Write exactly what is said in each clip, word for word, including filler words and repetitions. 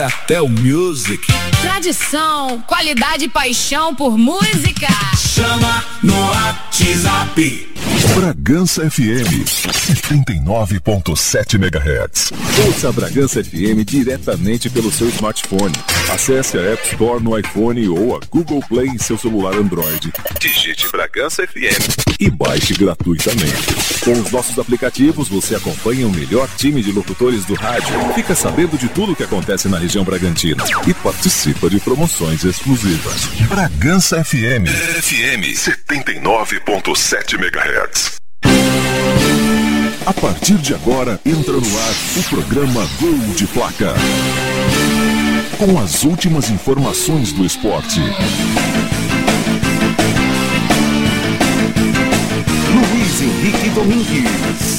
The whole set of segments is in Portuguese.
Até o Music. Tradição, qualidade e paixão por música. Chama no WhatsApp. Bragança F M, setenta e nove ponto sete megahertz. Ouça a Bragança F M diretamente pelo seu smartphone. Acesse a App Store no iPhone ou a Google Play em seu celular Android. Digite Bragança F M e baixe gratuitamente. Com os nossos aplicativos, você acompanha o melhor time de locutores do rádio, fica sabendo de tudo o que acontece na região Bragantina e participa de promoções exclusivas. Bragança F M, F M setenta e nove ponto sete megahertz. A partir de agora, entra no ar o programa Gol de Placa. Com as últimas informações do esporte. Luiz Henrique Domingues.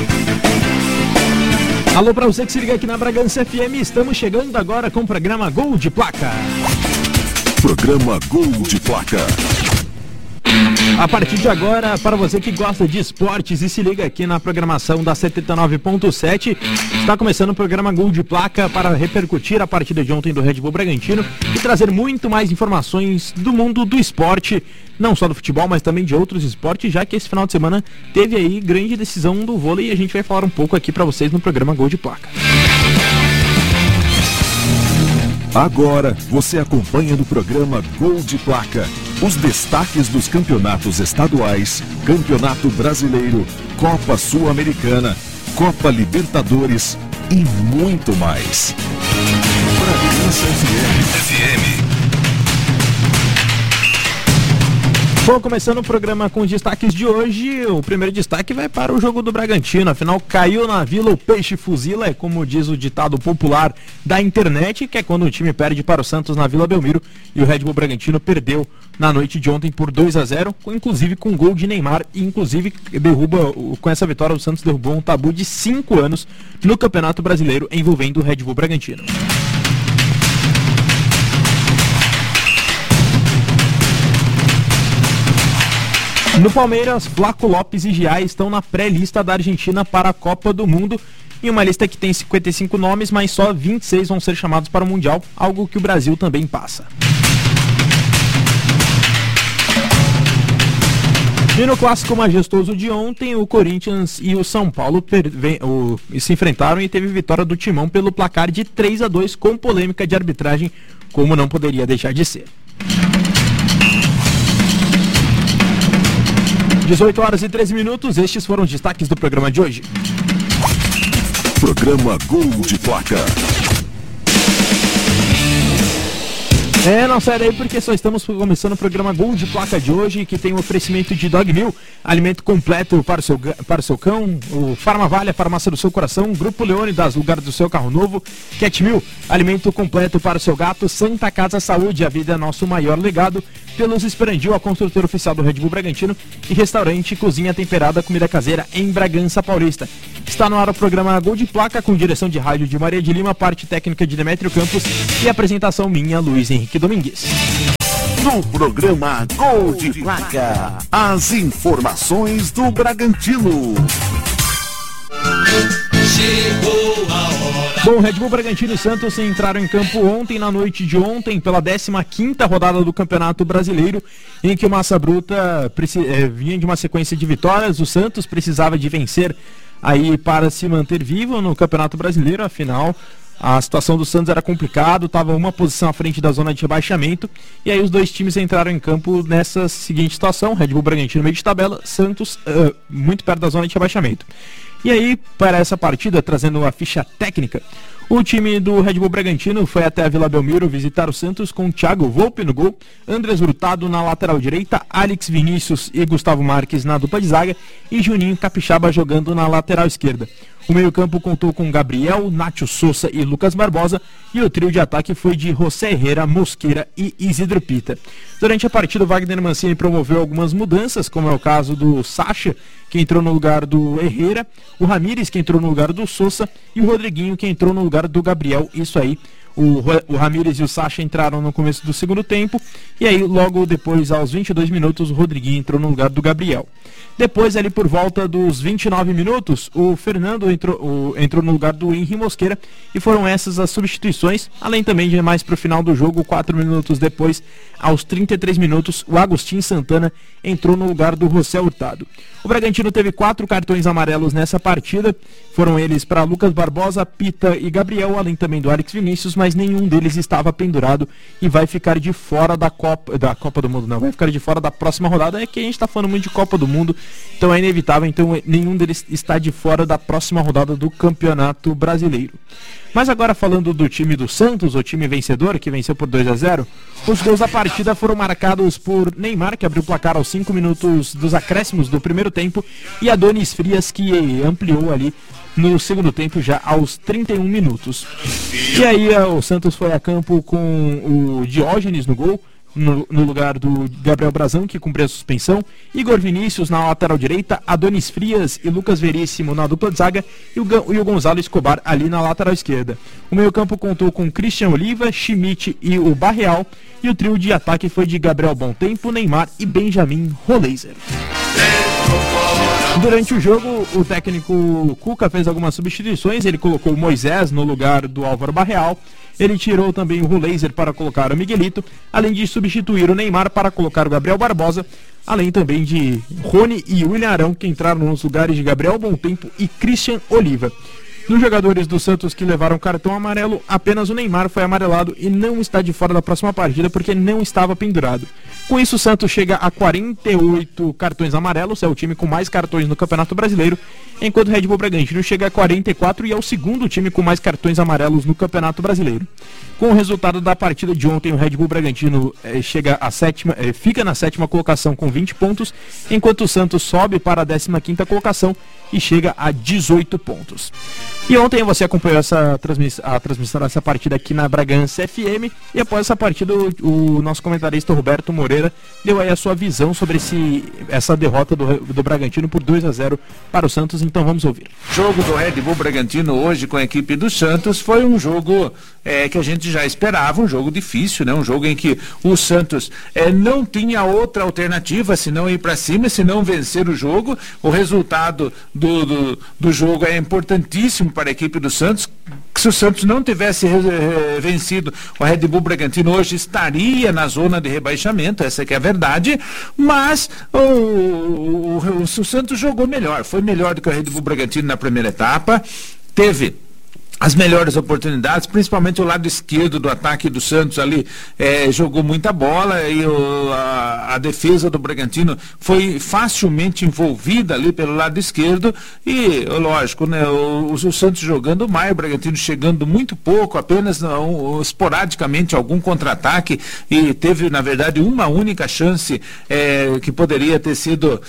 Alô pra você que se liga aqui na Bragança F M, estamos chegando agora com o programa Gol de Placa. Programa Gol de Placa. A partir de agora, para você que gosta de esportes e se liga aqui na programação da setenta e nove ponto sete, está começando o programa Gol de Placa para repercutir a partida de ontem do Red Bull Bragantino e trazer muito mais informações do mundo do esporte, não só do futebol, mas também de outros esportes, já que esse final de semana teve aí grande decisão do vôlei e a gente vai falar um pouco aqui para vocês no programa Gol de Placa. Agora você acompanha no programa Gol de Placa os destaques dos campeonatos estaduais, Campeonato Brasileiro, Copa Sul-Americana, Copa Libertadores e muito mais. Bragança F M. F M. Bom, começando o programa com os destaques de hoje, o primeiro destaque vai para o jogo do Bragantino, afinal caiu na Vila o peixe fuzila, é como diz o ditado popular da internet, que é quando o time perde para o Santos na Vila Belmiro, e o Red Bull Bragantino perdeu na noite de ontem por dois a zero, inclusive com gol de Neymar, e inclusive derruba, com essa vitória o Santos derrubou um tabu de cinco anos no Campeonato Brasileiro envolvendo o Red Bull Bragantino. No Palmeiras, Flaco Lopes e Giai estão na pré-lista da Argentina para a Copa do Mundo, em uma lista que tem cinquenta e cinco nomes, mas só vinte e seis vão ser chamados para o Mundial, algo que o Brasil também passa. E no clássico majestoso de ontem, o Corinthians e o São Paulo perve- o, se enfrentaram e teve vitória do Timão pelo placar de três a dois, com polêmica de arbitragem, como não poderia deixar de ser. dezoito horas e treze minutos, estes foram os destaques do programa de hoje. Programa Gol de Placa. É, não sai daí porque só estamos começando o programa Gol de Placa de hoje, que tem o oferecimento de Dog Meal, alimento completo para o seu, para o seu cão, o Farmavale, a farmácia do seu coração, Grupo Leônidas, lugar do seu carro novo, Cat Meal, alimento completo para o seu gato, Santa Casa Saúde, a vida é nosso maior legado, Pelos Esperandil, a construtora oficial do Red Bull Bragantino, e restaurante Cozinha Temperada, comida caseira em Bragança Paulista. Está no ar o programa Gol de Placa, com direção de rádio de Maria de Lima, parte técnica de Demétrio Campos e apresentação minha, Luiz Henrique Domingues. No programa Gol de Placa, as informações do Bragantino. Chegou a hora. Bom, Red Bull Bragantino e Santos entraram em campo ontem, na noite de ontem, pela décima quinta rodada do Campeonato Brasileiro, em que o Massa Bruta eh, vinha de uma sequência de vitórias. O Santos precisava de vencer aí para se manter vivo no Campeonato Brasileiro, afinal a situação do Santos era complicada, estava uma posição à frente da zona de rebaixamento, e aí os dois times entraram em campo nessa seguinte situação: Red Bull Bragantino no meio de tabela, Santos uh, muito perto da zona de rebaixamento. E aí, para essa partida, trazendo a ficha técnica, o time do Red Bull Bragantino foi até a Vila Belmiro visitar o Santos com Thiago Volpe no gol, Andrés Hurtado na lateral direita, Alex Vinícius e Gustavo Marques na dupla de zaga e Juninho Capixaba jogando na lateral esquerda. O meio-campo contou com Gabriel, Nacho Souza e Lucas Barbosa, e o trio de ataque foi de José Herrera, Mosqueira e Isidro Pita. Durante a partida, o Wagner Mancini promoveu algumas mudanças, como é o caso do Sacha, que entrou no lugar do Herrera, o Ramírez, que entrou no lugar do Souza, e o Rodriguinho, que entrou no lugar do Gabriel. Isso aí, O, o Ramírez e o Sacha entraram no começo do segundo tempo, e aí logo depois, aos vinte e dois minutos, o Rodriguinho entrou no lugar do Gabriel. Depois, ali por volta dos vinte e nove minutos, o Fernando entrou, o, entrou no lugar do Henry Mosqueira, e foram essas as substituições, além também de mais para o final do jogo, quatro minutos depois, aos trinta e três minutos, o Agostinho Santana entrou no lugar do José Hurtado. O Bragantino teve quatro cartões amarelos nessa partida, foram eles para Lucas Barbosa, Pita e Gabriel, além também do Alex Vinícius, mas nenhum deles estava pendurado e vai ficar de fora da Copa, da Copa do Mundo, não, vai ficar de fora da próxima rodada. É que a gente está falando muito de Copa do Mundo, então é inevitável, então nenhum deles está de fora da próxima rodada do Campeonato Brasileiro. Mas agora falando do time do Santos, o time vencedor, que venceu por dois a zero, os gols da partida foram marcados por Neymar, que abriu o placar aos cinco minutos dos acréscimos do primeiro tempo, e Adonis Frias, que ampliou ali no segundo tempo já aos trinta e um minutos. E aí o Santos foi a campo com o Diógenes no gol, No, no lugar do Gabriel Brazão, que cumpriu a suspensão, Igor Vinícius na lateral direita, Adonis Frias e Lucas Veríssimo na dupla de zaga, e o, e o Gonzalo Escobar ali na lateral esquerda. O meio-campo contou com Christian Oliva, Schmidt e o Barreal, e o trio de ataque foi de Gabriel Bontempo, Neymar e Benjamin Roleiser. Durante o jogo, o técnico Cuca fez algumas substituições. Ele colocou o Moisés no lugar do Álvaro Barreal. Ele tirou também o Roleiser para colocar o Miguelito, além de substituir o Neymar para colocar o Gabriel Barbosa, além também de Rony e William Arão, que entraram nos lugares de Gabriel Bontempo e Christian Oliva. Dos jogadores do Santos que levaram cartão amarelo, apenas o Neymar foi amarelado e não está de fora da próxima partida porque não estava pendurado. Com isso, o Santos chega a quarenta e oito cartões amarelos, é o time com mais cartões no Campeonato Brasileiro, enquanto o Red Bull Bragantino chega a quarenta e quatro e é o segundo time com mais cartões amarelos no Campeonato Brasileiro. Com o resultado da partida de ontem, o Red Bull Bragantino eh, chega a sétima, eh, fica na sétima colocação com vinte pontos, enquanto o Santos sobe para a décima quinta colocação e chega a dezoito pontos. E ontem você acompanhou essa transmiss- a transmissão dessa partida aqui na Bragança F M, e após essa partida o, o nosso comentarista Roberto Moreira deu aí a sua visão sobre esse, essa derrota do, do Bragantino por dois a zero para o Santos, então vamos ouvir. O jogo do Red Bull Bragantino hoje com a equipe do Santos foi um jogo é, que a gente já esperava, um jogo difícil, né? Um jogo em que o Santos é, não tinha outra alternativa senão ir para cima, senão vencer o jogo. O resultado do, do, do jogo é importantíssimo para a equipe do Santos. Se o Santos não tivesse eh, vencido, o Red Bull Bragantino hoje estaria na zona de rebaixamento, essa que é a verdade, mas o, o, o, o Santos jogou melhor, foi melhor do que o Red Bull Bragantino na primeira etapa, teve as melhores oportunidades, principalmente o lado esquerdo do ataque do Santos ali, eh, jogou muita bola e o, a, a defesa do Bragantino foi facilmente envolvida ali pelo lado esquerdo e, lógico, né, o, o Santos jogando mais, o Bragantino chegando muito pouco, apenas um, esporadicamente algum contra-ataque, e teve, na verdade, uma única chance eh, que poderia ter sido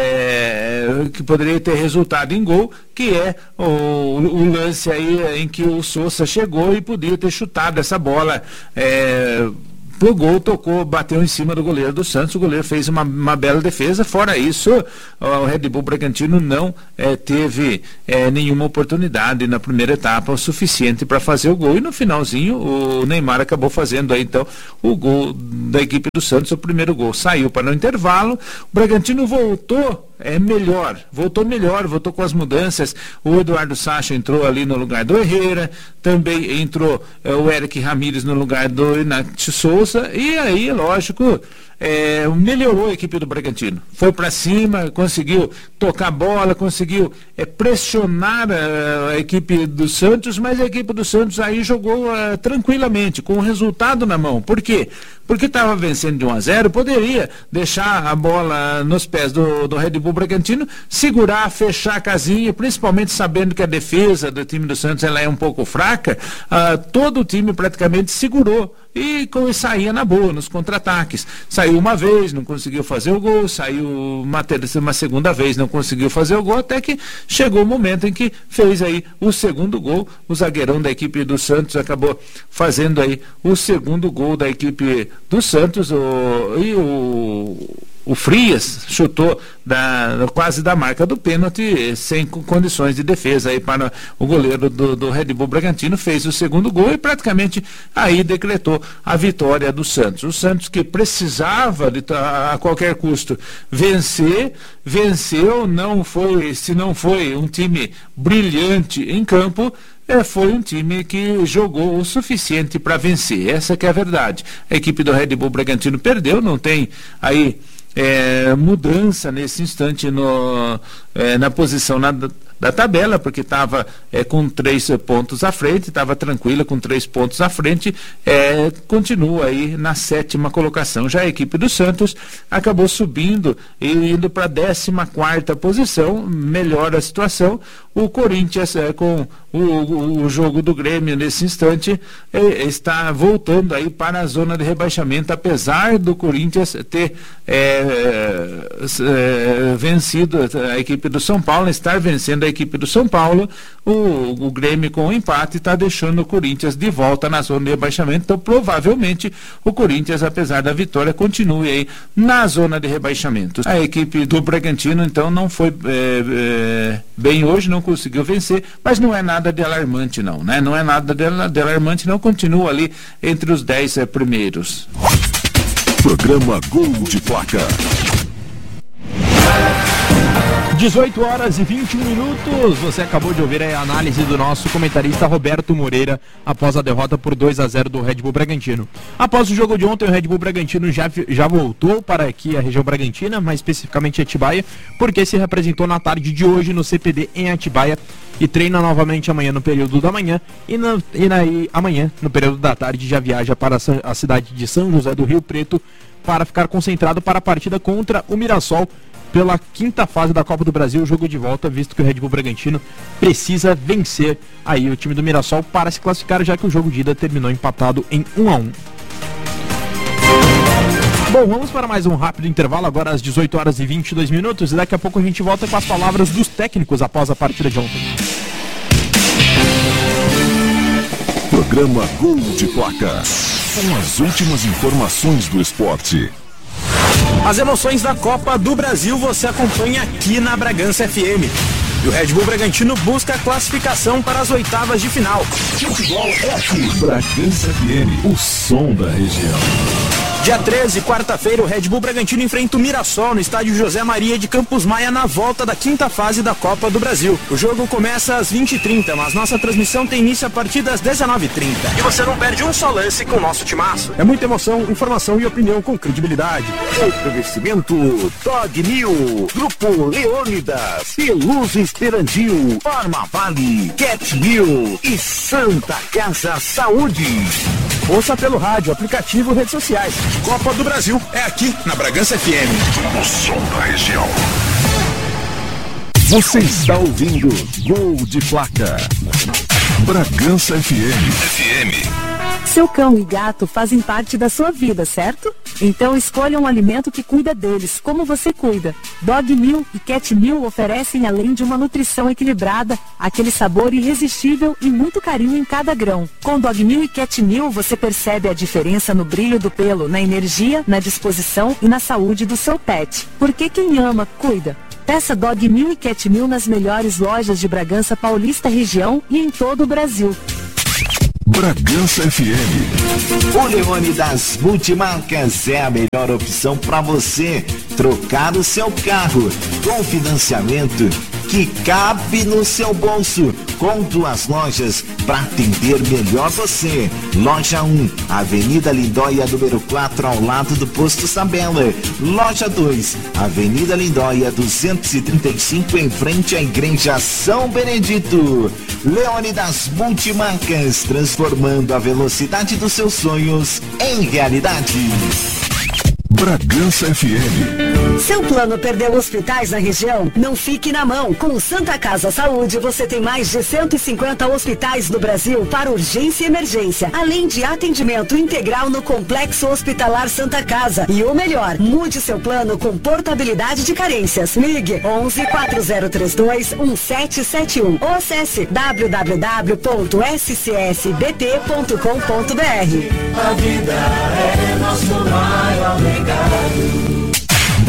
eh, que poderia ter resultado em gol, que é o, o lance aí em que o Sousa chegou e podia ter chutado essa bola é, pro gol, tocou, bateu em cima do goleiro do Santos, o goleiro fez uma, uma bela defesa. Fora isso, o Red Bull Bragantino não é, teve é, nenhuma oportunidade na primeira etapa o suficiente para fazer o gol, e no finalzinho o Neymar acabou fazendo aí então o gol da equipe do Santos, o primeiro gol. Saiu para o intervalo, o Bragantino voltou é melhor, voltou melhor, voltou com as mudanças. O Eduardo Sacha entrou ali no lugar do Herrera, também entrou é, o Eric Ramírez no lugar do Inácio Souza, e aí, lógico, é, melhorou a equipe do Bragantino, foi para cima, conseguiu tocar a bola, conseguiu é, pressionar a, a equipe do Santos, mas a equipe do Santos aí jogou uh, tranquilamente, com o resultado na mão. Por quê? Porque estava vencendo de um a zero, poderia deixar a bola nos pés do, do Red Bull Bragantino, segurar, fechar a casinha, principalmente sabendo que a defesa do time do Santos ela é um pouco fraca. Uh, todo o time praticamente segurou e com, saía na boa, nos contra-ataques. Saiu uma vez, não conseguiu fazer o gol, saiu uma, uma segunda vez, não conseguiu fazer o gol, até que chegou o momento em que fez aí o segundo gol. O zagueirão da equipe do Santos acabou fazendo aí o segundo gol da equipe do Santos, o, e o o Frias chutou da, quase da marca do pênalti, sem condições de defesa aí para o goleiro do, do Red Bull Bragantino, fez o segundo gol e praticamente aí decretou a vitória do Santos. O Santos, que precisava de, a, a qualquer custo vencer, venceu, não foi, se não foi um time brilhante em campo, É, foi um time que jogou o suficiente para vencer, essa que é a verdade. A equipe do Red Bull Bragantino perdeu, não tem aí é, mudança nesse instante no, é, na posição na, da tabela, porque estava é, com três pontos à frente, estava tranquila com três pontos à frente, é, continua aí na sétima colocação. Já a equipe do Santos acabou subindo e indo para a décima quarta posição, melhora a situação. O Corinthians, é, com o, o, o jogo do Grêmio nesse instante, é, está voltando aí para a zona de rebaixamento, apesar do Corinthians ter é, é, vencido a equipe do São Paulo, estar vencendo a equipe do São Paulo. O, o Grêmio, com o empate, está deixando o Corinthians de volta na zona de rebaixamento. Então, provavelmente, o Corinthians, apesar da vitória, continue aí na zona de rebaixamento. A equipe do Bragantino, então, não foi é, é, bem hoje, não conseguiu vencer, mas não é nada de alarmante, não, né? Não é nada de, de alarmante, não, continua ali entre os dez é, primeiros. Programa Gol de Placa. dezoito horas e vinte e um minutos, você acabou de ouvir a análise do nosso comentarista Roberto Moreira após a derrota por dois a zero do Red Bull Bragantino. Após o jogo de ontem, o Red Bull Bragantino já, já voltou para aqui a região Bragantina, mais especificamente Atibaia, porque se representou na tarde de hoje no C P D em Atibaia e treina novamente amanhã no período da manhã e, na, e, na, e amanhã no período da tarde já viaja para a cidade de São José do Rio Preto para ficar concentrado para a partida contra o Mirassol pela quinta fase da Copa do Brasil, jogo de volta, visto que o Red Bull Bragantino precisa vencer aí o time do Mirassol para se classificar, já que o jogo de ida terminou empatado em um a um. Bom, vamos para mais um rápido intervalo, agora às dezoito horas e vinte e dois minutos, e daqui a pouco a gente volta com as palavras dos técnicos após a partida de ontem. Programa Gol de Placa. Com as últimas informações do esporte. As emoções da Copa do Brasil você acompanha aqui na Bragança F M. E o Red Bull Bragantino busca a classificação para as oitavas de final. Futebol é aqui. Bragança F M, o som da região. Dia treze, quarta-feira, o Red Bull Bragantino enfrenta o Mirassol no estádio José Maria de Campos Maia na volta da quinta fase da Copa do Brasil. O jogo começa às vinte e trinta, mas nossa transmissão tem início a partir das dezenove e trinta. E você não perde um só lance com o nosso timaço. É muita emoção, informação e opinião com credibilidade. Oferecimento Dog New, Grupo Leônidas, Peluz Esperandil, Farma Vale, Cat New e Santa Casa Saúde. Ouça pelo rádio, aplicativo, redes sociais. Copa do Brasil é aqui na Bragança F M. O som da região. Você está ouvindo Gol de Placa. Bragança F M. F M. Seu cão e gato fazem parte da sua vida, certo? Então escolha um alimento que cuida deles, como você cuida. Dog Meal e Cat Meal oferecem, além de uma nutrição equilibrada, aquele sabor irresistível e muito carinho em cada grão. Com Dog Meal e Cat Meal você percebe a diferença no brilho do pelo, na energia, na disposição e na saúde do seu pet. Porque quem ama, cuida. Peça Dog Meal e Cat Meal nas melhores lojas de Bragança Paulista região e em todo o Brasil. Bragança F M. O Leônidas Multimarcas é a melhor opção para você trocar o seu carro com financiamento que cabe no seu bolso, com duas lojas para atender melhor você. Loja um, Avenida Lindóia, número quatro, ao lado do Posto Sabela. Loja dois, Avenida Lindóia, duzentos e trinta e cinco, em frente à Igreja São Benedito. Leônidas Multimarcas, transformando a velocidade dos seus sonhos em realidade. Bragança F M. Seu plano perdeu hospitais na região? Não fique na mão. Com o Santa Casa Saúde, você tem mais de cento e cinquenta hospitais no Brasil para urgência e emergência, além de atendimento integral no Complexo Hospitalar Santa Casa. E o melhor, mude seu plano com portabilidade de carências. Ligue onze, quatro zero três dois, um sete sete um ou acesse w w w ponto s c s b t ponto com ponto b r. A vida é nosso maior legado.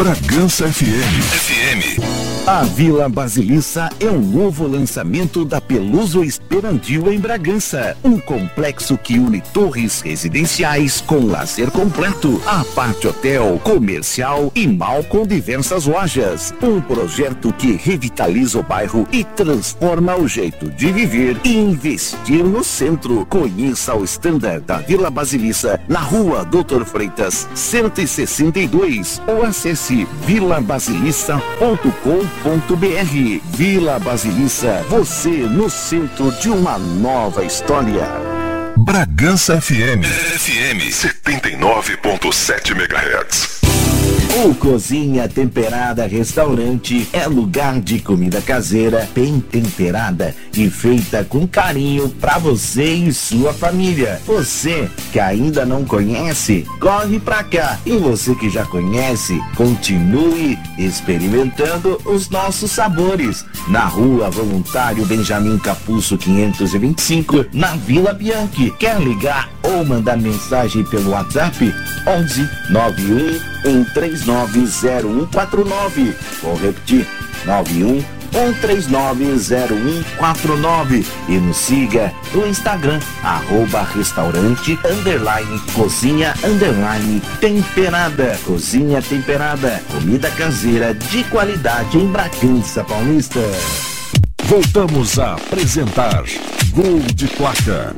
Bragança F M. F M. A Vila Basilissa é um novo lançamento da Peluso Esperantil em Bragança. Um complexo que une torres residenciais com lazer completo, a parte hotel, comercial e mall com diversas lojas. Um projeto que revitaliza o bairro e transforma o jeito de viver e investir no centro. Conheça o standard da Vila Basilissa na rua Doutor Freitas, cento e sessenta e dois, ou acesse vila basilissa ponto com ponto br. Vila Basilissa, você no centro de uma nova história. Bragança F M. F M setenta e nove ponto sete megahertz. O Cozinha Temperada Restaurante é lugar de comida caseira, bem temperada e feita com carinho para você e sua família. Você que ainda não conhece, corre pra cá. E você que já conhece, continue experimentando os nossos sabores. Na Rua Voluntário Benjamin Capuzzo quinhentos e vinte e cinco, na Vila Bianchi. Quer ligar ou mandar mensagem pelo WhatsApp? onze nove um um três nove zero um quatro nove. Vou repetir, nove um um três nove zero um quatro nove. E nos siga no Instagram, arroba restaurante, underline, cozinha, underline, temperada. Cozinha Temperada, comida caseira de qualidade em Bragança Paulista. Voltamos a apresentar Gol de Placa.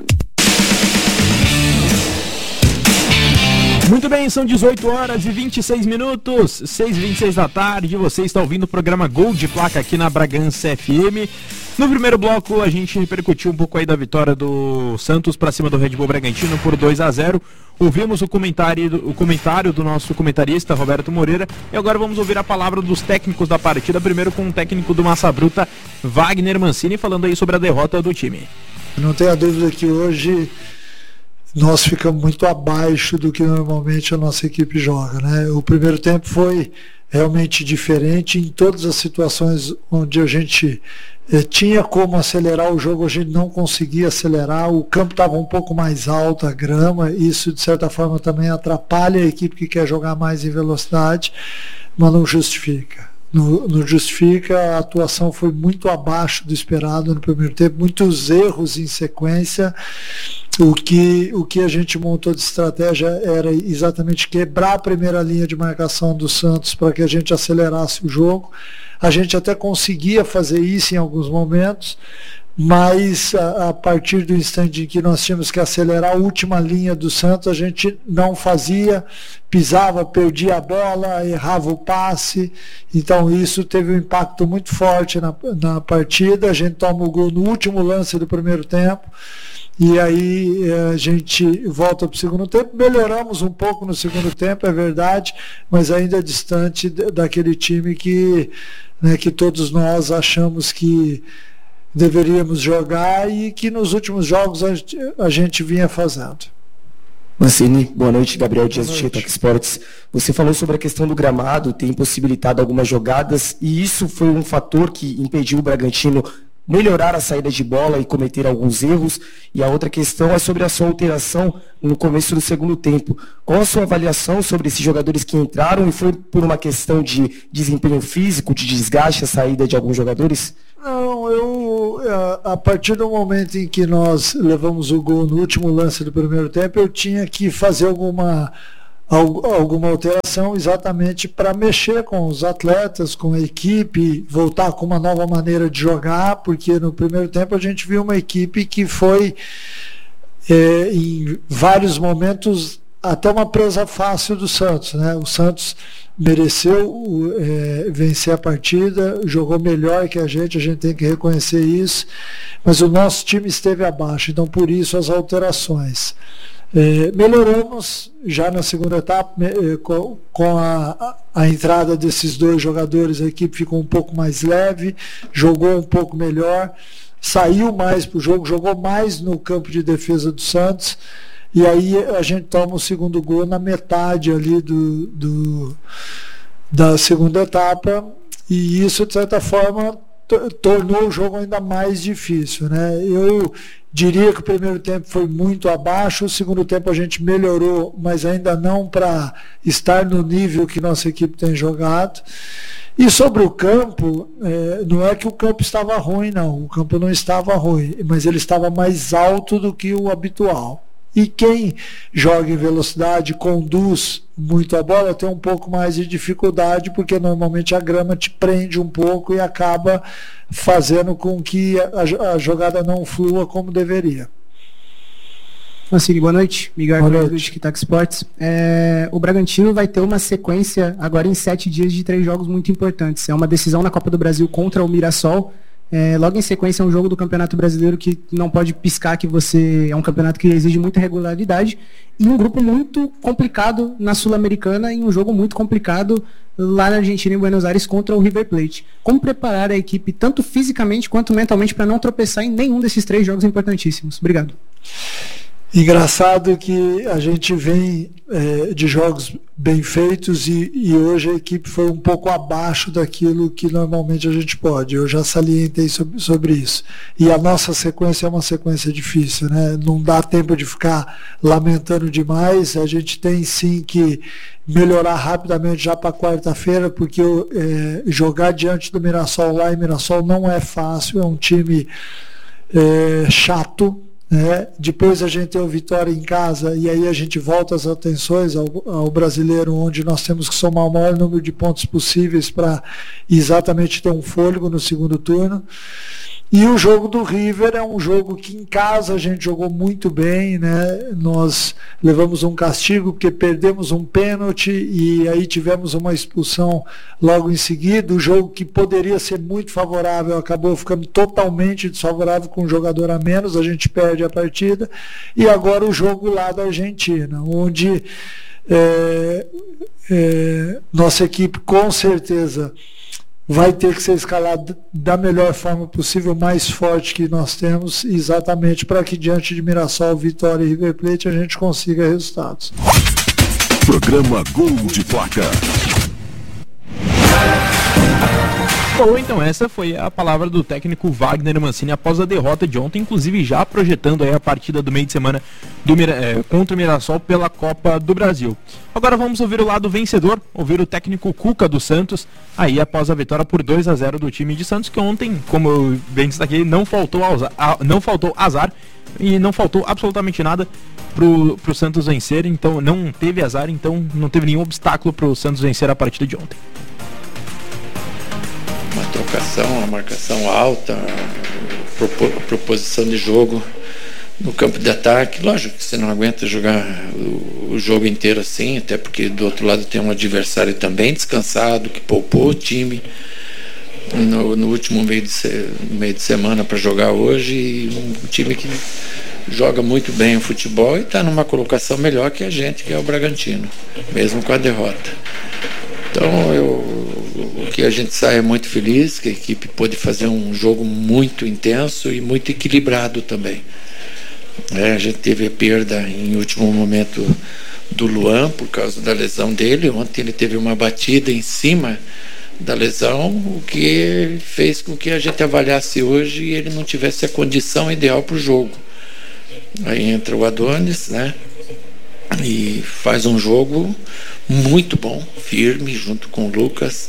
Muito bem, são dezoito horas e vinte e seis minutos, seis e vinte e seis da tarde, você está ouvindo o programa Gol de Placa aqui na Bragança F M. No primeiro bloco a gente repercutiu um pouco aí da vitória do Santos para cima do Red Bull Bragantino por dois a zero. Ouvimos o comentário, o comentário do nosso comentarista Roberto Moreira e agora vamos ouvir a palavra dos técnicos da partida, primeiro com o técnico do Massa Bruta, Wagner Mancini, falando aí sobre a derrota do time. Não tenha dúvida que hoje nós ficamos muito abaixo do que normalmente a nossa equipe joga, né? O primeiro tempo foi realmente diferente em todas as situações onde a gente eh, tinha como acelerar o jogo, a gente não conseguia acelerar, o campo estava um pouco mais alto, a grama, isso de certa forma também atrapalha a equipe que quer jogar mais em velocidade, mas não justifica. Não, não justifica, a atuação foi muito abaixo do esperado no primeiro tempo, muitos erros em sequência. O que, o que a gente montou de estratégia era exatamente quebrar a primeira linha de marcação do Santos para que a gente acelerasse o jogo. A gente até conseguia fazer isso em alguns momentos, mas a, a partir do instante em que nós tínhamos que acelerar a última linha do Santos, a gente não fazia, pisava, perdia a bola, errava o passe, então isso teve um impacto muito forte na, na partida. A gente toma o gol no último lance do primeiro tempo, e aí a gente volta para o segundo tempo, melhoramos um pouco no segundo tempo, é verdade, mas ainda distante daquele time que, né, que todos nós achamos que deveríamos jogar e que nos últimos jogos a gente, a gente vinha fazendo. Mancini, boa noite, Gabriel Dias do Chetac Sports. Você falou sobre a questão do gramado, tem impossibilitado algumas jogadas e isso foi um fator que impediu o Bragantino melhorar a saída de bola e cometer alguns erros. E a outra questão é sobre a sua alteração no começo do segundo tempo. Qual a sua avaliação sobre esses jogadores que entraram e foi por uma questão de desempenho físico, de desgaste a saída de alguns jogadores? Não, eu a partir do momento em que nós levamos o gol no último lance do primeiro tempo, eu tinha que fazer alguma alguma alteração exatamente para mexer com os atletas, com a equipe, voltar com uma nova maneira de jogar, porque no primeiro tempo a gente viu uma equipe que foi é, em vários momentos até uma presa fácil do Santos, né? O Santos mereceu é, vencer a partida, jogou melhor que a gente, a gente tem que reconhecer isso, mas o nosso time esteve abaixo, então por isso as alterações. É, melhoramos já na segunda etapa, é, com, com a, a entrada desses dois jogadores, a equipe ficou um pouco mais leve, jogou um pouco melhor, saiu mais para o jogo, jogou mais no campo de defesa do Santos, e aí a gente toma o segundo gol na metade ali do, do, da segunda etapa, e isso de certa forma tornou o jogo ainda mais difícil, né? Eu diria que o primeiro tempo foi muito abaixo, o segundo tempo a gente melhorou, mas ainda não para estar no nível que nossa equipe tem jogado. E sobre o campo, é, não é que o campo estava ruim, não. O campo não estava ruim, mas ele estava mais alto do que o habitual. E quem joga em velocidade, conduz muito a bola, tem um pouco mais de dificuldade, porque normalmente a grama te prende um pouco e acaba fazendo com que a, a jogada não flua como deveria. Francine, boa noite. Miguel Arthur do TikTok Sports. É, o Bragantino vai ter uma sequência agora em sete dias de três jogos muito importantes. É uma decisão na Copa do Brasil contra o Mirassol. É, logo em sequência é um jogo do Campeonato Brasileiro que não pode piscar que você... É um campeonato que exige muita regularidade. E um grupo muito complicado na Sul-Americana e um jogo muito complicado lá na Argentina, em Buenos Aires, contra o River Plate. Como preparar a equipe, tanto fisicamente quanto mentalmente, para não tropeçar em nenhum desses três jogos importantíssimos? Obrigado. Engraçado que a gente vem é, de jogos bem feitos e, e hoje a equipe foi um pouco abaixo daquilo que normalmente a gente pode. Eu já salientei sobre, sobre isso. E a nossa sequência é uma sequência difícil, né? Não dá tempo de ficar lamentando demais. A gente tem sim que melhorar rapidamente já para quarta-feira, porque é, jogar diante do Mirassol lá em Mirassol não é fácil, é um time é, chato. É, depois a gente tem o Vitória em casa e aí a gente volta as atenções ao, ao brasileiro, onde nós temos que somar o maior número de pontos possíveis para exatamente ter um fôlego no segundo turno. E o jogo do River é um jogo que em casa a gente jogou muito bem, né? Nós levamos um castigo porque perdemos um pênalti e aí tivemos uma expulsão logo em seguida. O jogo que poderia ser muito favorável acabou ficando totalmente desfavorável com um jogador a menos, a gente perde a partida. E agora o jogo lá da Argentina, onde é, é, nossa equipe com certeza vai ter que ser escalado da melhor forma possível, mais forte que nós temos, exatamente para que diante de Mirassol, Vitória e River Plate a gente consiga resultados. Programa Gol de Placa. Bom, então essa foi a palavra do técnico Wagner Mancini após a derrota de ontem, inclusive já projetando aí a partida do meio de semana do, é, contra o Mirassol pela Copa do Brasil. Agora vamos ouvir o lado vencedor, ouvir o técnico Cuca do Santos, aí após a vitória por dois a zero do time de Santos, que ontem, como eu bem destaquei, não faltou azar, não faltou azar e não faltou absolutamente nada pro, pro Santos vencer, então não teve azar, então não teve nenhum obstáculo pro Santos vencer a partida de ontem. Uma trocação, uma marcação alta, a proposição de jogo no campo de ataque. Lógico que você não aguenta jogar o, o jogo inteiro assim, até porque do outro lado tem um adversário também descansado, que poupou o time no, no último meio de, se, meio de semana para jogar hoje, e um time que joga muito bem o futebol e está numa colocação melhor que a gente, que é o Bragantino, mesmo com a derrota. Então eu o que a gente sai é muito feliz, que a equipe pôde fazer um jogo muito intenso e muito equilibrado também. É, a gente teve a perda em último momento do Luan por causa da lesão dele. Ontem ele teve uma batida em cima da lesão, o que fez com que a gente avaliasse hoje e ele não tivesse a condição ideal para o jogo. Aí entra o Adonis, né? E faz um jogo muito bom, firme, junto com o Lucas.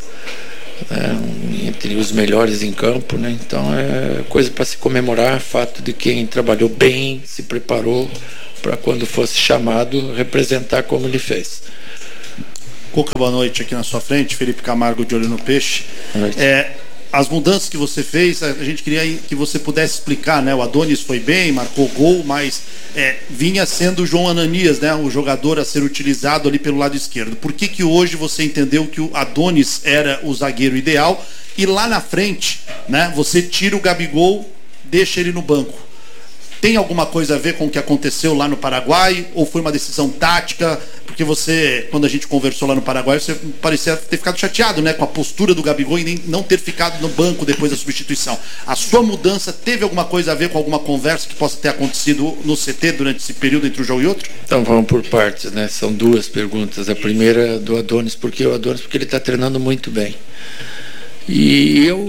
É, entre os melhores em campo, né? Então é coisa para se comemorar, fato de quem trabalhou bem, se preparou para quando fosse chamado representar como ele fez. Cuca, boa noite. Aqui na sua frente, Felipe Camargo, de Olho no Peixe. É, as mudanças que você fez, a gente queria que você pudesse explicar, né? O Adonis foi bem, marcou gol, mas é, vinha sendo o João Ananias, né? O jogador a ser utilizado ali pelo lado esquerdo. Por que que hoje você entendeu que o Adonis era o zagueiro ideal e lá na frente, né? Você tira o Gabigol, deixa ele no banco? Tem alguma coisa a ver com o que aconteceu lá no Paraguai? Ou foi uma decisão tática? Porque você, quando a gente conversou lá no Paraguai, você parecia ter ficado chateado, né, com a postura do Gabigol e nem não ter ficado no banco depois da substituição. A sua mudança teve alguma coisa a ver com alguma conversa que possa ter acontecido no C T durante esse período entre um jogo e outro? Então vamos por partes, né? São duas perguntas. A primeira do Adonis, porque o Adonis, porque ele está treinando muito bem. E eu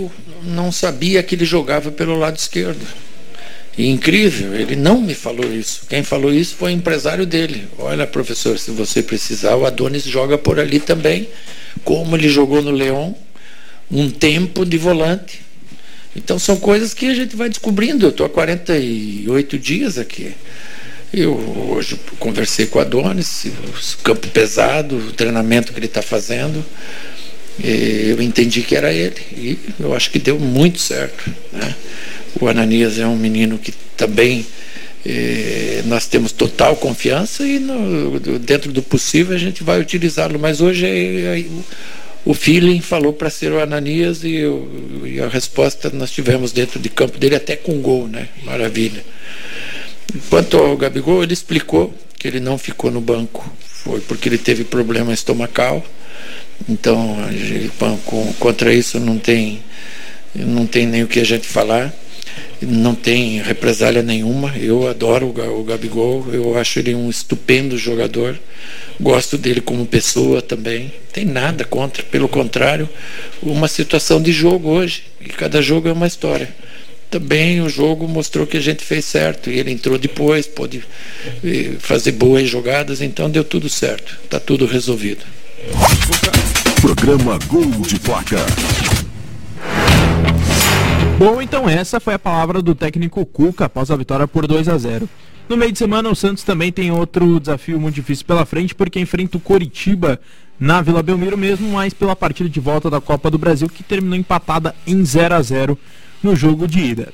não sabia que ele jogava pelo lado esquerdo. E incrível, ele não me falou isso. Quem falou isso foi o empresário dele. Olha, professor, se você precisar, o Adonis joga por ali também, como ele jogou no León, um tempo de volante. Então são coisas que a gente vai descobrindo. Eu estou há quarenta e oito dias aqui. Eu hoje conversei com o Adonis, o campo pesado, o treinamento que ele está fazendo. Eu entendi que era ele. E eu acho que deu muito certo, né? O Ananias é um menino que também eh, nós temos total confiança e no, dentro do possível a gente vai utilizá-lo. Mas hoje é, é, o feeling falou para ser o Ananias e, eu, e a resposta nós tivemos dentro de campo dele, até com gol, né? Maravilha. Quanto ao Gabigol, ele explicou que ele não ficou no banco. Foi porque ele teve problema estomacal. Então, ele, com, contra isso não tem, não tem nem o que a gente falar. Não tem represália nenhuma. Eu adoro o Gabigol, eu acho ele um estupendo jogador, gosto dele como pessoa também, não tem nada contra, pelo contrário, uma situação de jogo hoje, e cada jogo é uma história. Também o jogo mostrou que a gente fez certo, e ele entrou depois, pôde fazer boas jogadas, então deu tudo certo, está tudo resolvido. Programa Gol de Placa. Bom, então essa foi a palavra do técnico Cuca após a vitória por dois a zero. No meio de semana, o Santos também tem outro desafio muito difícil pela frente, porque enfrenta o Coritiba na Vila Belmiro mesmo, mas pela partida de volta da Copa do Brasil, que terminou empatada em zero a zero no jogo de ida.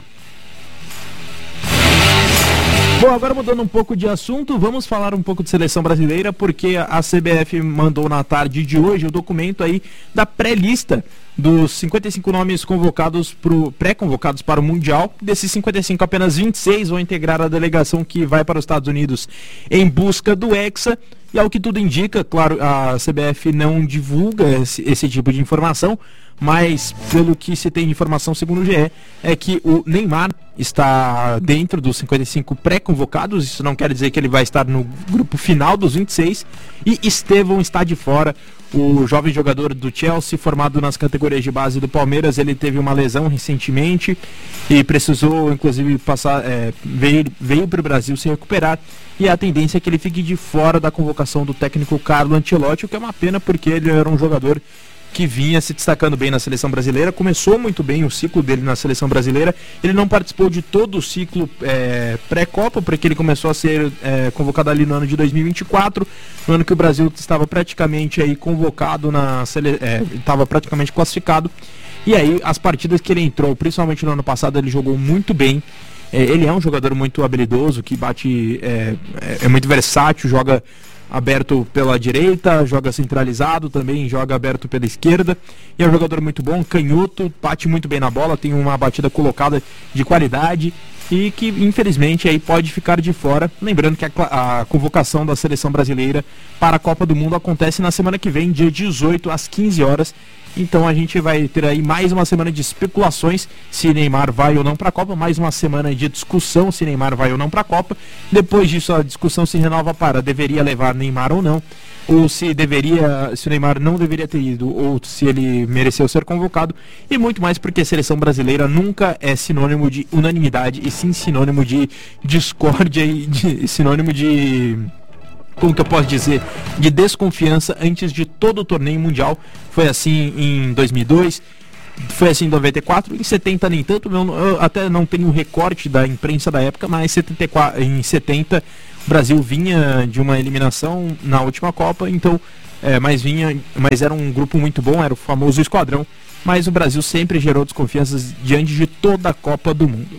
Bom, agora mudando um pouco de assunto, vamos falar um pouco de seleção brasileira, porque a C B F mandou na tarde de hoje o documento aí da pré-lista dos cinquenta e cinco nomes convocados pro, pré-convocados para o Mundial. Desses cinquenta e cinco, apenas vinte e seis vão integrar a delegação que vai para os Estados Unidos em busca do Hexa. E ao que tudo indica, claro, a C B F não divulga esse, esse tipo de informação, mas pelo que se tem de informação segundo o G E, é que o Neymar está dentro dos cinquenta e cinco pré-convocados. Isso não quer dizer que ele vai estar no grupo final dos vinte e seis, e Estevão está de fora. O jovem jogador do Chelsea, formado nas categorias de base do Palmeiras, ele teve uma lesão recentemente e precisou, inclusive, passar, é, veio, veio para o Brasil se recuperar, e a tendência é que ele fique de fora da convocação do técnico Carlo Ancelotti, o que é uma pena, porque ele era um jogador que vinha se destacando bem na seleção brasileira, começou muito bem o ciclo dele na seleção brasileira. Ele não participou de todo o ciclo é, pré-Copa, porque ele começou a ser é, convocado ali no ano de dois mil e vinte e quatro, no ano que o Brasil estava praticamente aí convocado, na sele... é, estava praticamente classificado, e aí as partidas que ele entrou, principalmente no ano passado, ele jogou muito bem. É, ele é um jogador muito habilidoso, que bate, é, é muito versátil, joga aberto pela direita, joga centralizado também, joga aberto pela esquerda, e é um jogador muito bom, canhoto, bate muito bem na bola, tem uma batida colocada de qualidade, e que infelizmente aí pode ficar de fora. Lembrando que a, a convocação da seleção brasileira para a Copa do Mundo acontece na semana que vem, dia dezoito, às quinze horas. Então a gente vai ter aí mais uma semana de especulações se Neymar vai ou não para a Copa, mais uma semana de discussão se Neymar vai ou não para a Copa. Depois disso a discussão se renova para deveria levar Neymar ou não, ou se deveria, se o Neymar não deveria ter ido, ou se ele mereceu ser convocado, e muito mais, porque a seleção brasileira nunca é sinônimo de unanimidade, e sim sinônimo de discórdia e de, sinônimo de... como que eu posso dizer, de desconfiança antes de todo o torneio mundial. Foi assim em dois mil e dois, foi assim em noventa e quatro, em setenta nem tanto, eu, eu até não tenho um recorte da imprensa da época, mas setenta e quatro, em setenta o Brasil vinha de uma eliminação na última Copa, então, é, mas vinha, mas era um grupo muito bom, era o famoso esquadrão, mas o Brasil sempre gerou desconfianças diante de toda a Copa do Mundo.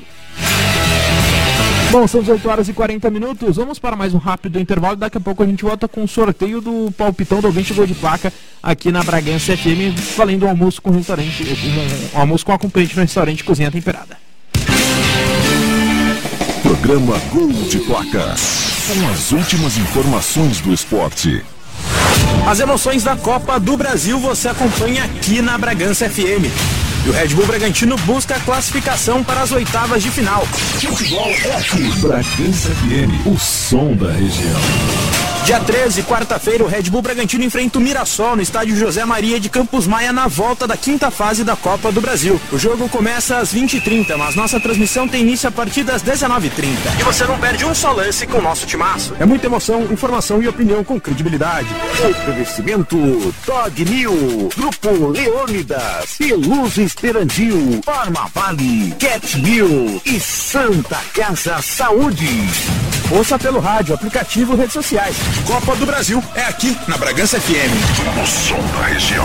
Bom, são dezoito horas e quarenta minutos, vamos para mais um rápido intervalo, daqui a pouco a gente volta com o sorteio do palpitão do ouvinte Gol de Placa aqui na Bragança F M, valendo um almoço com restaurante, um, um almoço com acompanhante no restaurante Cozinha Temperada. Programa Gol de Placa, com as últimas informações do esporte. As emoções da Copa do Brasil você acompanha aqui na Bragança F M. E o Red Bull Bragantino busca a classificação para as oitavas de final. Futebol é aqui. Bragança F M, o som da região. Dia treze, quarta-feira, o Red Bull Bragantino enfrenta o Mirassol no estádio José Maria de Campos Maia na volta da quinta fase da Copa do Brasil. O jogo começa às vinte e trinta, mas nossa transmissão tem início a partir das dezenove e trinta. E você não perde um só lance com o nosso timaço. É muita emoção, informação e opinião com credibilidade. Oferecimento Dog New, Grupo Leônidas, Peluz Esperandil, Farma Vale, Cat New e Santa Casa Saúde. Ouça pelo rádio, aplicativo, redes sociais. Copa do Brasil é aqui na Bragança F M. O som da região.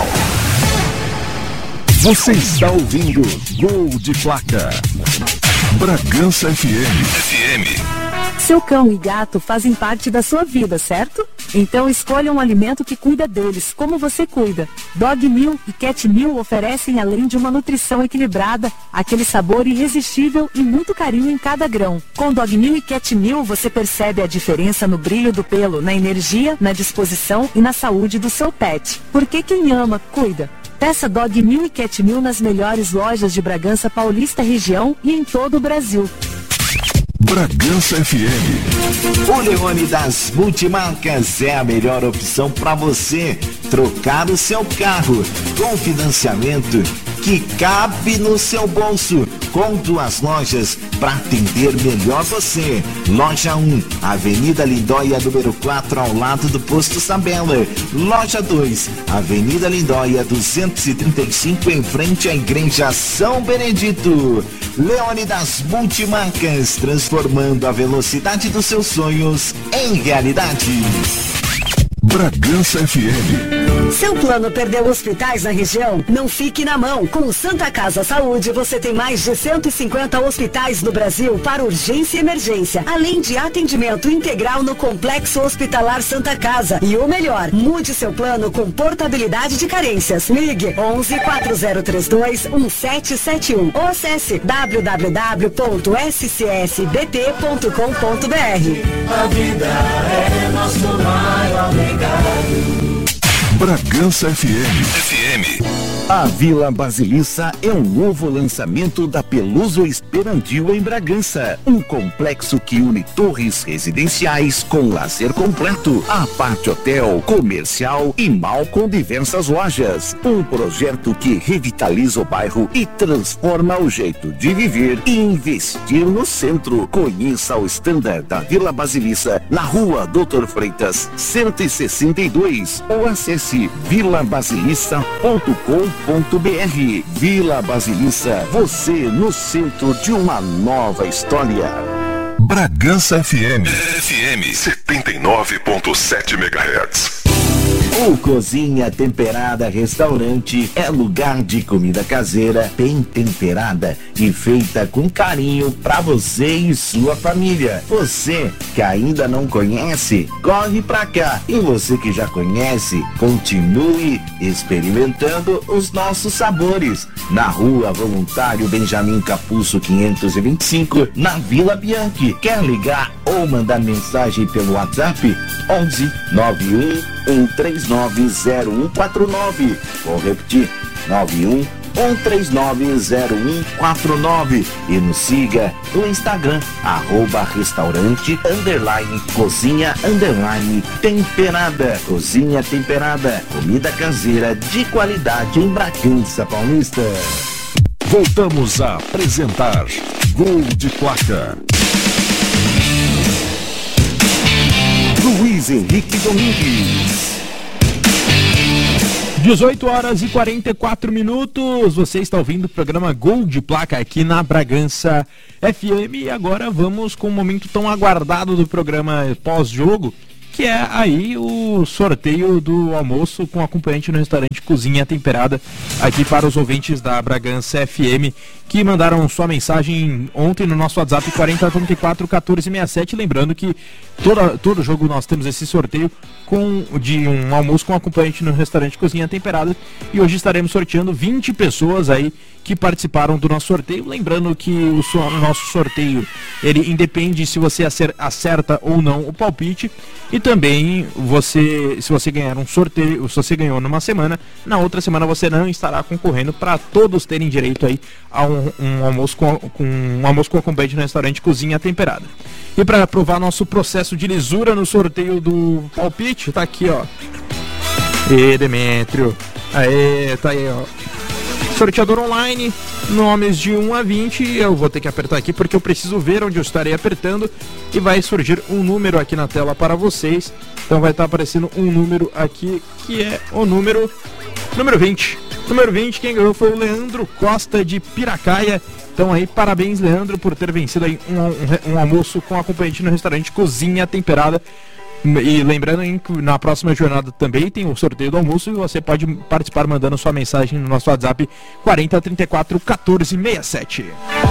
Você está ouvindo Gol de Placa. Bragança F M. F M. Seu cão e gato fazem parte da sua vida, certo? Então escolha um alimento que cuida deles, como você cuida. Dog Meal e Cat Meal oferecem, além de uma nutrição equilibrada, aquele sabor irresistível e muito carinho em cada grão. Com Dog Meal e Cat Meal você percebe a diferença no brilho do pelo, na energia, na disposição e na saúde do seu pet. Porque quem ama, cuida. Peça Dog Meal e Cat Meal nas melhores lojas de Bragança Paulista região e em todo o Brasil. Bragança F M. O Leônidas Multimarcas é a melhor opção para você trocar o seu carro com financiamento que cabe no seu bolso, com duas lojas para atender melhor você. Loja um, Avenida Lindóia, número quatro, ao lado do Posto Sabela. Loja dois, Avenida Lindóia, duzentos e trinta e cinco, em frente à Igreja São Benedito. Leônidas Multimarcas, transformando a velocidade dos seus sonhos em realidade. Bragança F M. Seu plano perdeu hospitais na região? Não fique na mão. Com o Santa Casa Saúde, você tem mais de cento e cinquenta hospitais no Brasil para urgência e emergência, além de atendimento integral no Complexo Hospitalar Santa Casa. E o melhor, mude seu plano com portabilidade de carências. Ligue onze, quatro zero três dois, um sete sete um ou acesse w w w ponto s c s b t ponto com ponto b r. A vida é nosso maior legado. Bragança F M. F M. A Vila Basilissa é um novo lançamento da Peluso Esperandil em Bragança. Um complexo que une torres residenciais com lazer completo, a parte hotel, comercial e mall com diversas lojas. Um projeto que revitaliza o bairro e transforma o jeito de viver e investir no centro. Conheça o standard da Vila Basilissa na rua Doutor Freitas, cento e sessenta e dois, ou acesse vila basilissa ponto com ponto b r. Vila Basilissa, você no centro de uma nova história. Bragança F M. F M setenta e nove ponto sete megahertz. O Cozinha Temperada Restaurante é lugar de comida caseira, bem temperada e feita com carinho para você e sua família. Você que ainda não conhece, corre pra cá. E você que já conhece, continue experimentando os nossos sabores. Na Rua Voluntário Benjamin Capuzzo quinhentos e vinte e cinco, na Vila Bianchi. Quer ligar ou mandar mensagem pelo WhatsApp? onze, nove um um três nove zero um quatro nove. Vou repetir, nove um um três nove zero um quatro nove. E nos siga no Instagram, arroba restaurante, underline, cozinha, underline, temperada. Cozinha Temperada, comida caseira de qualidade em Bragança Paulista. Voltamos a apresentar Gol de Placa. Luiz Henrique Domingues. dezoito horas e quarenta e quatro minutos, você está ouvindo o programa Gol de Placa aqui na Bragança F M. E agora vamos com o momento tão aguardado do programa pós-jogo, que é aí o sorteio do almoço com acompanhante no restaurante Cozinha Temperada, aqui para os ouvintes da Bragança F M, que mandaram sua mensagem ontem no nosso WhatsApp quarenta, trinta e quatro, quatorze, sessenta e sete. Lembrando que toda, todo jogo nós temos esse sorteio com, de um almoço com acompanhante no restaurante Cozinha Temperada, e hoje estaremos sorteando vinte pessoas aí que participaram do nosso sorteio. Lembrando que o, so, o nosso sorteio, ele independe se você acerta ou não o palpite, e também você, se você ganhar um sorteio, se você ganhou numa semana, na outra semana você não estará concorrendo, para todos terem direito aí a um, um almoço com, com um almoço com acompanhante no restaurante Cozinha Temperada. E para provar nosso processo de lisura no sorteio do palpite, tá aqui, ó. E Demétrio. Aê, tá aí, ó. Sorteador online, nomes de um a vinte, eu vou ter que apertar aqui porque eu preciso ver onde eu estarei apertando e vai surgir um número aqui na tela para vocês. Então vai estar aparecendo um número aqui que é o número número vinte. Número vinte, quem ganhou foi o Leandro Costa de Piracaia. Então aí, parabéns, Leandro, por ter vencido aí um, um, um almoço com acompanhante no restaurante Cozinha Temperada. E lembrando que na próxima jornada também tem o sorteio do almoço e você pode participar mandando sua mensagem no nosso WhatsApp quarenta, trinta e quatro, quatorze, sessenta e sete.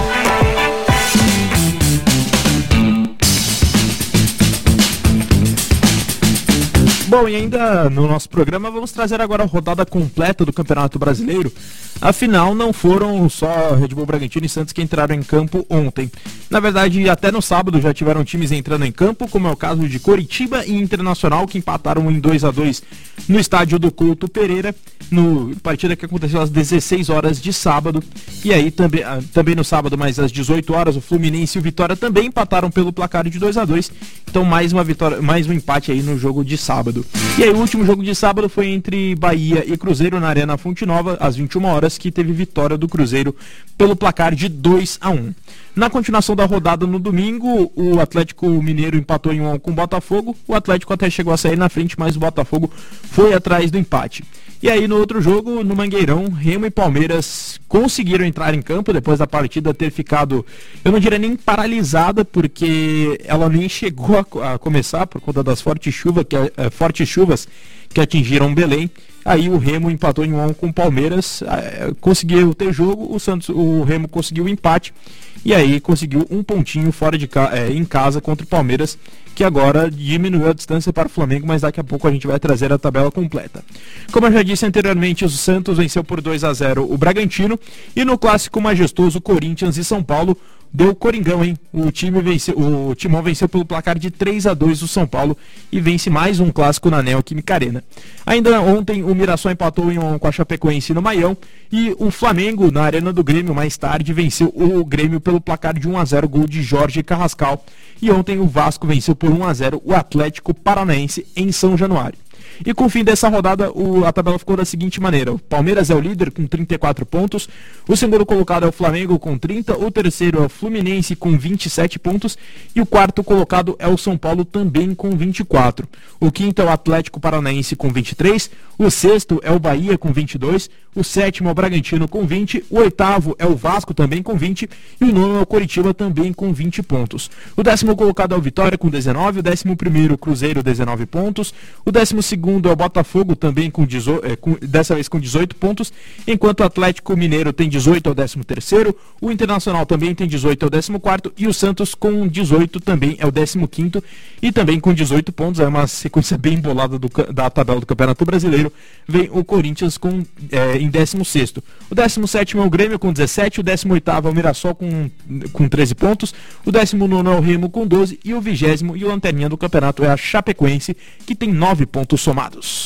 Bom, e ainda no nosso programa vamos trazer agora a rodada completa do Campeonato Brasileiro. Afinal, não foram só Red Bull Bragantino e Santos que entraram em campo ontem. Na verdade, até no sábado já tiveram times entrando em campo, como é o caso de Coritiba e Internacional, que empataram em dois a dois no estádio do Couto Pereira, no partida que aconteceu às dezesseis horas de sábado. E aí também, também no sábado, mas às dezoito horas, o Fluminense e o Vitória também empataram pelo placar de dois a dois. Então mais uma vitória, mais um empate aí no jogo de sábado. E aí o último jogo de sábado foi entre Bahia e Cruzeiro na Arena Fonte Nova, às vinte e uma horas, que teve vitória do Cruzeiro pelo placar de dois a um. Na continuação da rodada no domingo, o Atlético Mineiro empatou em um a um com o Botafogo. O Atlético até chegou a sair na frente, mas o Botafogo foi atrás do empate. E aí no outro jogo, no Mangueirão, Remo e Palmeiras conseguiram entrar em campo depois da partida ter ficado, eu não diria nem paralisada, porque ela nem chegou a, a começar por conta das fortes chuvas que, é, fortes chuvas que atingiram Belém. Aí o Remo empatou em um a um com o Palmeiras, é, conseguiu ter jogo, o Santos, o Remo conseguiu o empate e aí conseguiu um pontinho fora de ca, é, em casa contra o Palmeiras, que agora diminuiu a distância para o Flamengo, mas daqui a pouco a gente vai trazer a tabela completa. Como eu já disse anteriormente, o Santos venceu por dois a zero o Bragantino e no clássico majestoso Corinthians e São Paulo deu Coringão, hein? O time venceu, o Timão venceu pelo placar de três a dois o São Paulo e vence mais um clássico na Neoquímica Arena. Ainda ontem o Mirassol empatou em um com a Chapecoense no Maião e o Flamengo na Arena do Grêmio mais tarde venceu o Grêmio pelo placar de um a zero, gol de Jorge Carrascal. E ontem o Vasco venceu por um a zero o Atlético Paranaense em São Januário. E com o fim dessa rodada, o, a tabela ficou da seguinte maneira: o Palmeiras é o líder com trinta e quatro pontos, o segundo colocado é o Flamengo com trinta, o terceiro é o Fluminense com vinte e sete pontos e o quarto colocado é o São Paulo também com vinte e quatro. O quinto é o Atlético Paranaense com vinte e três, o sexto é o Bahia com vinte e dois, o sétimo é o Bragantino com vinte, o oitavo é o Vasco também com vinte e o nono é o Coritiba também com vinte pontos. O décimo colocado é o Vitória com dezenove, o décimo primeiro o Cruzeiro dezenove pontos, o décimo segundo é o Botafogo também com dezoito, é, com, dessa vez com dezoito pontos, enquanto o Atlético Mineiro tem dezoito, é o décimo terceiro, o Internacional também tem dezoito, é o décimo quarto e o Santos com dezoito também é o décimo quinto e também com dezoito pontos, é uma sequência bem embolada do, da tabela do Campeonato Brasileiro. Vem o Corinthians com, é, em décimo sexto. O décimo sétimo é o Grêmio com dezessete, o décimo oitavo é o Mirassol com, com treze pontos, o décimo nono é o Remo com doze e o vigésimo e o lanterninha do campeonato é a Chapecoense, que tem nove pontos somados.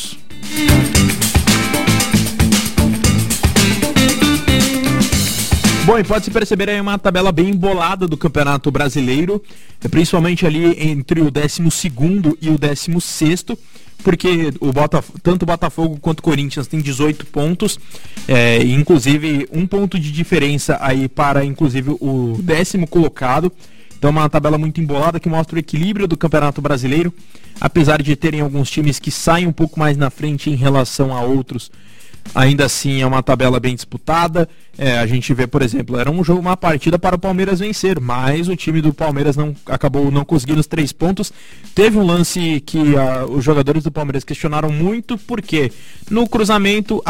Bom, e pode-se perceber aí uma tabela bem embolada do Campeonato Brasileiro, principalmente ali entre o décimo segundo e o décimo sexto, porque o Botaf- tanto o Botafogo quanto o Corinthians tem dezoito pontos, é, inclusive um ponto de diferença aí para inclusive o décimo colocado. Então uma tabela muito embolada que mostra o equilíbrio do Campeonato Brasileiro, apesar de terem alguns times que saem um pouco mais na frente em relação a outros. Ainda assim é uma tabela bem disputada. É, a gente vê, por exemplo, era um jogo, uma partida para o Palmeiras vencer, mas o time do Palmeiras não acabou não conseguindo os três pontos. Teve um lance que uh, os jogadores do Palmeiras questionaram muito, porque no cruzamento